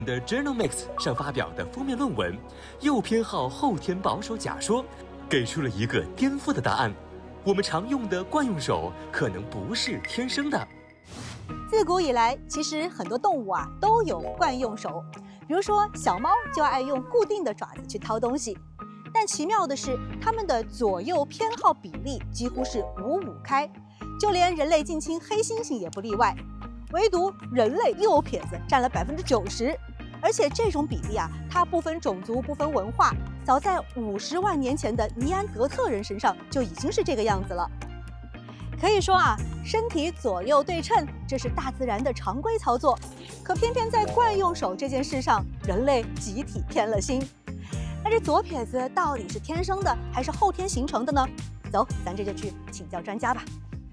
的 Genomics 上发表的封面论文，右偏好后天保守假说，给出了一个颠覆的答案：我们常用的惯用手可能不是天生的。 自古以来，其实很多动物都有惯用手，比如说小猫就爱用固定的爪子去掏东西。但奇妙的是，它们的左右偏好比例几乎是5-5开，就连人类近亲黑猩猩也不例外。唯独人类右撇子占了90%，而且这种比例它不分种族、不分文化，早在50万年前的尼安德特人身上就已经是这个样子了。可以说身体左右对称，这是大自然的常规操作。可偏偏在惯用手这件事上，人类集体偏了心。那这左撇子到底是天生的还是后天形成的呢？走，咱这就去请教专家吧。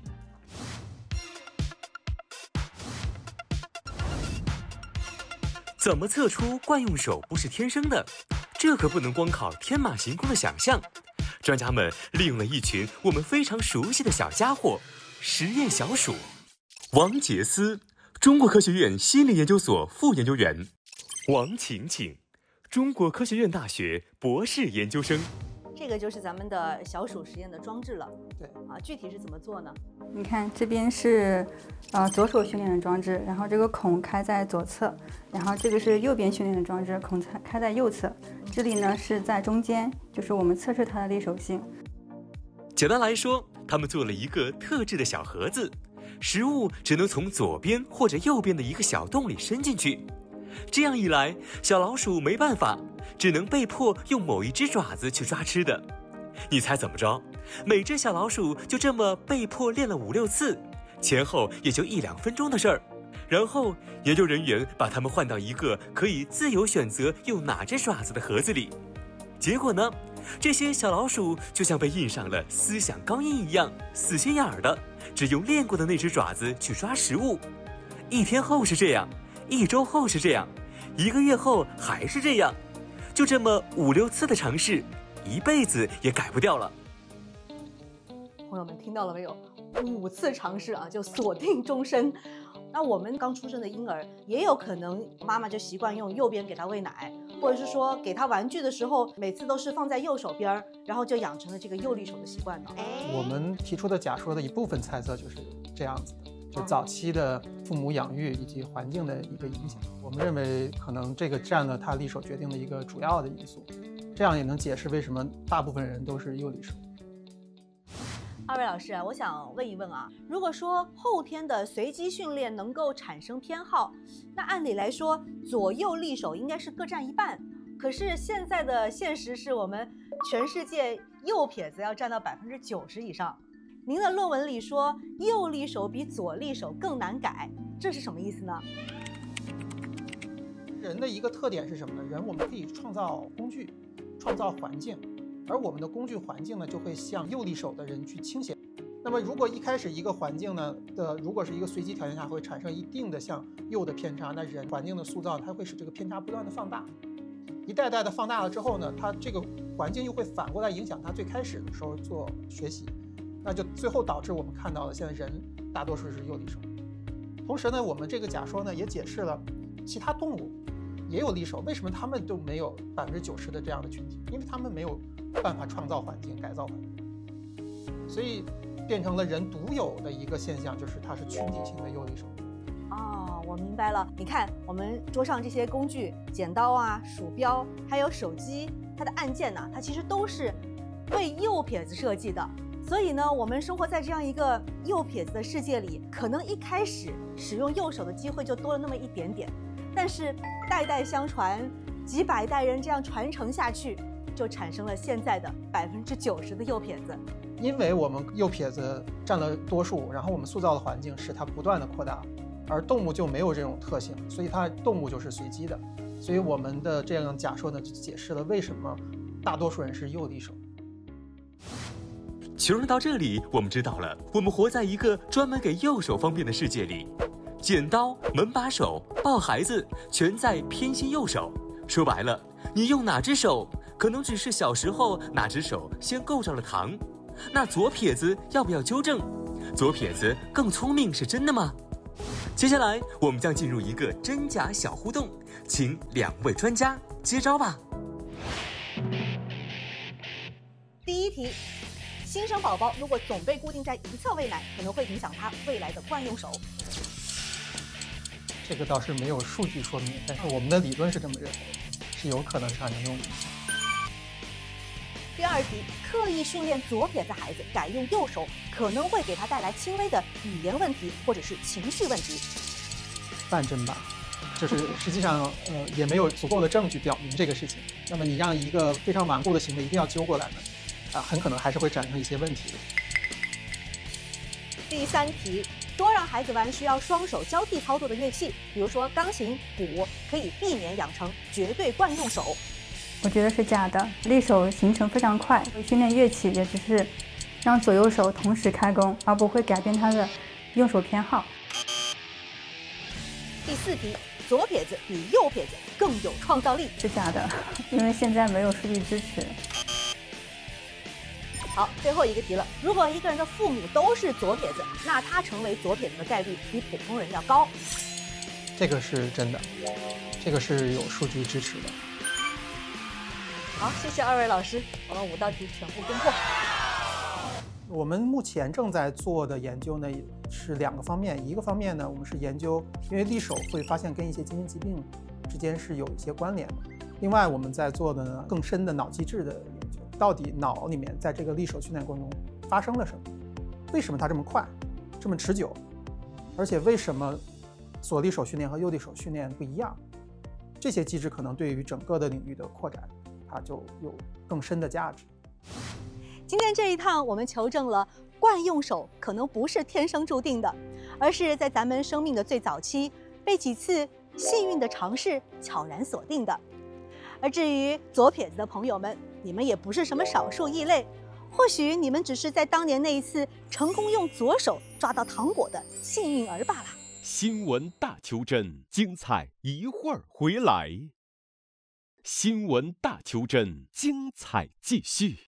怎么测出惯用手不是天生的？这可不能光靠天马行空的想象。专家们利用了一群我们非常熟悉的小家伙——实验小鼠。王杰斯，中国科学院心理研究所副研究员；王晴晴，中国科学院大学博士研究生。 这个就是咱们的小鼠实验的装置了。 对具体是怎么做呢？ 你看这边是左手训练的装置，然后这个孔开在左侧，然后这个是右边训练的装置，孔开在右侧，这里呢是在中间，就是我们测试它的利手性。 简单来说，他们做了一个特制的小盒子，食物只能从左边或者右边的一个小洞里伸进去。这样一来，小老鼠没办法，只能被迫用某一只爪子去抓吃的。你猜怎么着？每只小老鼠就这么被迫练了5-6次，前后也就1-2分钟的事儿。然后研究人员把它们换到一个可以自由选择用哪只爪子的盒子里。结果呢，这些小老鼠就像被印上了思想钢印一样，死心眼儿的，只用练过的那只爪子去抓食物。1天后是这样，1周后是这样，1个月后还是这样，就这么5-6次的尝试，一辈子也改不掉了。 朋友们听到了没有？5次尝试就锁定终身。那我们刚出生的婴儿也有可能妈妈就习惯用右边给他喂奶，或者是说给他玩具的时候每次都是放在右手边，然后就养成了这个右利手的习惯呢。 我们提出的假说的一部分猜测就是这样子的，就早期的父母养育以及环境的一个影响。我们认为可能这个占了他利手决定的一个主要的因素，这样也能解释为什么大部分人都是右利手。 二位老师我想问一问如果说后天的随机训练能够产生偏好，那按理来说左右利手应该是各占一半。可是现在的现实是我们全世界右撇子要占到90%以上。您的论文里说右利手比左利手更难改，这是什么意思呢？ 人的一个特点是什么呢？人我们可以创造工具，创造环境，而我们的工具环境呢，就会向右利手的人去倾斜。那么如果一开始一个环境呢如果是一个随机条件下会产生一定的向右的偏差，那人环境的塑造它会使这个偏差不断的放大，一代代的放大了之后呢，它这个环境又会反过来影响它最开始的时候做学习，那就最后导致我们看到的现在人大多数是右利手。同时呢，我们这个假说呢也解释了其他动物也有利手，为什么他们都没有90%的这样的群体？因为他们没有办法创造环境、改造环境，所以变成了人独有的一个现象，就是它是群体性的右利手。 我明白了。你看我们桌上这些工具，剪刀鼠标还有手机，它的按键它其实都是为右撇子设计的。所以呢，我们生活在这样一个右撇子的世界里，可能一开始使用右手的机会就多了那么一点点，但是代代相传，几百代人这样传承下去，就产生了现在的90%的右撇子。 因为我们右撇子占了多数，然后我们塑造的环境使它不断的扩大，而动物就没有这种特性，所以它动物就是随机的。所以我们的这样假说呢，就解释了为什么大多数人是右利手。 求论到这里，我们知道了，我们活在一个专门给右手方便的世界里，剪刀、门把手、抱孩子，全在偏心右手。说白了，你用哪只手，可能只是小时候哪只手先够着了糖。那左撇子要不要纠正？左撇子更聪明是真的吗？接下来我们将进入一个真假小互动， 请2位专家接招吧。 第一题，新生宝宝如果总被固定在一侧喂奶，可能会影响他未来的惯用手。 这个倒是没有数据说明，但是我们的理论是这么认为，是有可能产生这种影响。 第二题，刻意训练左撇子孩子改用右手，可能会给他带来轻微的语言问题或者是情绪问题。 半真吧，就是实际上也没有足够的证据表明这个事情。那么你让一个非常顽固的行为一定要揪过来呢，很可能还是会产生一些问题。 第三题，多让孩子玩需要双手交替操作的乐器，比如说钢琴、鼓，可以避免养成绝对惯用手。 我觉得是假的，力手形成非常快，训练乐器也只是让左右手同时开工，而不会改变他的用手偏好。 第四题，左撇子比右撇子更有创造力。 是假的，因为现在没有数据支持。 好，最后一个题了。如果一个人的父母都是左撇子，那他成为左撇子的概率比普通人要高。 这个是真的，这个是有数据支持的。 好，谢谢2位老师，我们5道题全部攻破。 我们目前正在做的研究呢是2个方面，一个方面呢，我们是研究，因为力手会发现跟一些基因疾病之间是有一些关联的。另外，我们在做的呢更深的脑机制的研究，到底脑里面在这个力手训练过程中发生了什么？为什么它这么快，这么持久？而且为什么左力手训练和右力手训练不一样？这些机制可能对于整个的领域的扩展，它就有更深的价值。 今天这一趟，我们求证了惯用手可能不是天生注定的，而是在咱们生命的最早期被几次幸运的尝试悄然锁定的。而至于左撇子的朋友们，你们也不是什么少数异类，或许你们只是在当年那一次成功用左手抓到糖果的幸运儿罢了。 新闻大求真，精彩一会儿回来。新闻大求真，精彩继续。